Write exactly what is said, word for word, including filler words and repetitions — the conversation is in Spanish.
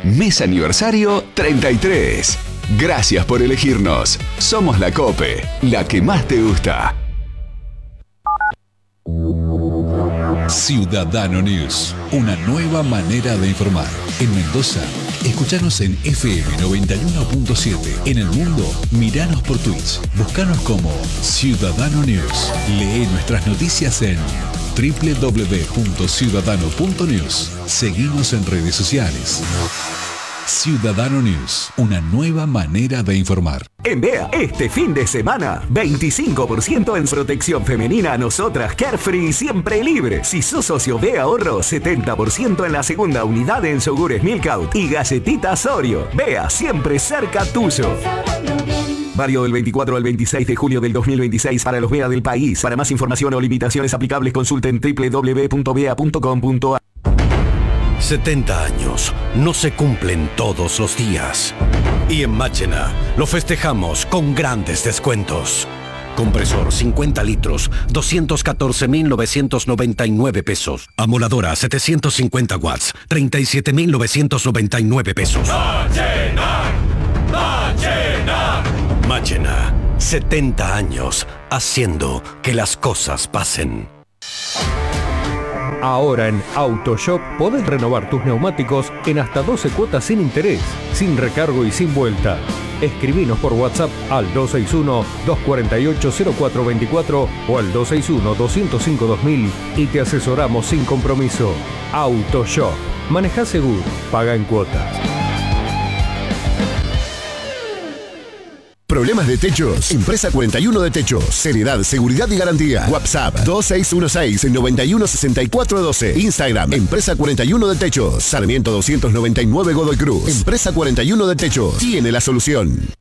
Mes aniversario treinta y tres. Gracias por elegirnos. Somos la COPE, la que más te gusta. Ciudadano News, una nueva manera de informar. En Mendoza, escuchanos en F M noventa y uno punto siete. En el mundo, miranos por Twitch. Buscanos como Ciudadano News. Lee nuestras noticias en doble u doble u doble u punto ciudadano punto news. Seguimos en redes sociales. Ciudadano News, una nueva manera de informar. En B E A, este fin de semana, veinticinco por ciento en protección femenina a nosotras, Carefree siempre libre. Si sos socio B E A Ahorro, setenta por ciento en la segunda unidad en yogures Milkout y galletitas Oreo. B E A, siempre cerca tuyo. Válido del veinticuatro al veintiséis de julio del dos mil veintiséis para los B E A del país. Para más información o limitaciones aplicables, consulten doble u doble u doble u punto b e a punto com punto a r. setenta años no se cumplen todos los días. Y en Máchena lo festejamos con grandes descuentos. Compresor cincuenta litros, doscientos catorce mil novecientos noventa y nueve pesos. Amoladora setecientos cincuenta watts, treinta y siete mil novecientos noventa y nueve pesos. Máchena, Máchena. Máchena, setenta años haciendo que las cosas pasen. Ahora en AutoShop podés renovar tus neumáticos en hasta doce cuotas sin interés, sin recargo y sin vuelta. Escribinos por WhatsApp al dos seis uno, dos cuatro ocho, cero cuatro dos cuatro o al dos seis uno, dos cero cinco, dos mil y te asesoramos sin compromiso. AutoShop. Maneja seguro, paga en cuotas. ¿Problemas de techos? Empresa cuarenta y uno de Techos. Seriedad, seguridad y garantía. WhatsApp dos seis uno seis, nueve uno seis cuatro uno dos. Instagram, Empresa cuarenta y uno de Techos. Sarmiento doscientos noventa y nueve Godoy Cruz. Empresa cuarenta y uno de Techos. Tiene la solución.